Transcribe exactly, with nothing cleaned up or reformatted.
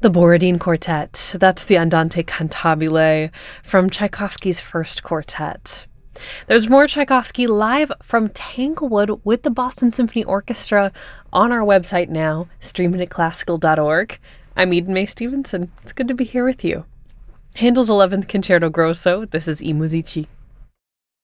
The Borodin Quartet. That's the Andante Cantabile from Tchaikovsky's First Quartet. There's more Tchaikovsky live from Tanglewood with the Boston Symphony Orchestra on our website now, streaming at classical dot org. I'm Eden Mae Stevenson. It's good to be here with you. Handel's eleventh Concerto Grosso. This is I Musici.